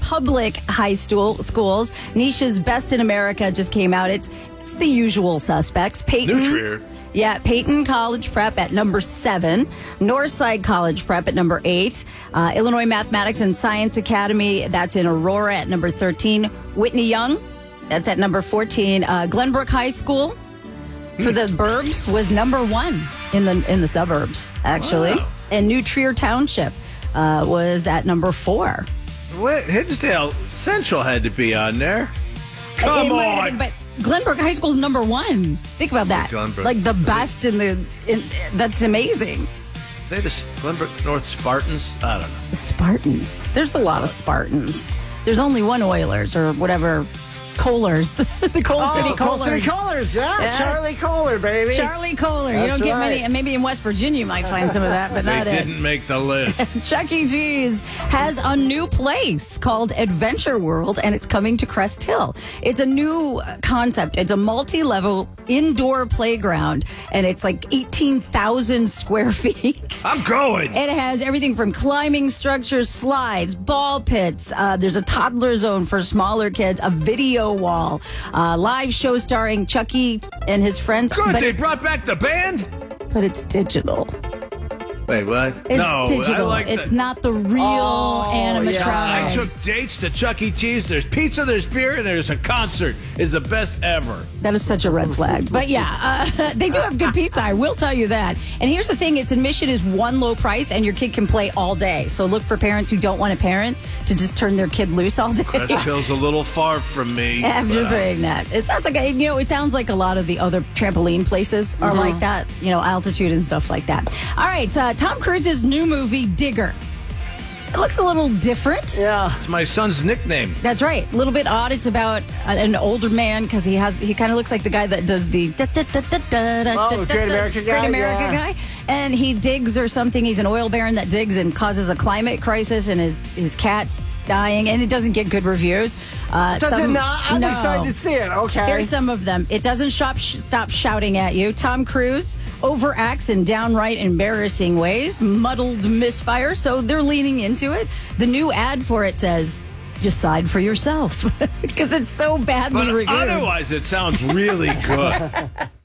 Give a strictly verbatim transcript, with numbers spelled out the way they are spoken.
public high school schools. Nisha's Best in America just came out. It's it's the usual suspects. Peyton. New Trier. Yeah, Peyton College Prep at number seven, Northside College Prep at number eight, uh, Illinois Mathematics and Science Academy, that's in Aurora at number thirteen, Whitney Young, that's at number fourteen, uh, Glenbrook High School for the burbs was number one in the in the suburbs, actually, Wow. and New Trier Township uh, was at number four. What? Hinsdale Central had to be on there. Come It might have on. been, but Glenbrook High School is number one. Think about that. Glenbrook. Like the best in the. In, that's amazing. They the Glenbrook North Spartans? I don't know. The Spartans. There's a lot of Spartans. There's only one Oilers or whatever. Kohlers. the Coal Oh, City Coal Kohlers. City Kohlers, yeah. Yeah. Charlie Kohler, baby. Charlie Kohler. You That's don't get right. many. And maybe in West Virginia you might find some of that, but They not it. didn't make the list. Chuck E. Cheese has a new place called Adventure World, and it's coming to Crest Hill. It's a new concept. It's a multi-level indoor playground, and it's like eighteen thousand square feet. I'm going. It has everything from climbing structures, slides, ball pits. Uh, there's a toddler zone for smaller kids, a video wall, uh, live show starring Chucky and his friends. Good, but, they brought back the band? but it's digital. Wait, what? It's no, digital. I like it's the- not the real Oh, animatronics. yeah. I took dates to Chuck E. Cheese. There's pizza, there's beer, and there's a concert. It's the best ever. That is such a red flag. But yeah, uh, they do have good pizza. I will tell you that. And here's the thing. Its admission is one low price, and your kid can play all day. So look for parents who don't want a parent to just turn their kid loose all day. That feels a little far from me. After but, uh, doing that, it sounds like a, you know. It sounds like a lot of the other trampoline places are like that. You know, altitude and stuff like that. All right, uh, Tom Cruise's new movie Digger. It looks a little different. Yeah. It's my son's nickname. That's right. A little bit odd. It's about an older man because he has he kind of looks like the guy that does the da, da, da, da, da, da, Oh, da, Great da, American Great guy, America yeah. guy, and he digs or something. He's an oil baron that digs and causes a climate crisis, and his his cat's dying, and it doesn't get good reviews. Uh, Does some- it not? I'm no. excited to see it. Okay. Here's some of them. It doesn't shop, sh- stop shouting at you. Tom Cruise overacts in downright embarrassing ways. Muddled misfire, so they're leaning into it. The new ad for it says, decide for yourself. Because it's so badly But reviewed. otherwise, it sounds really good.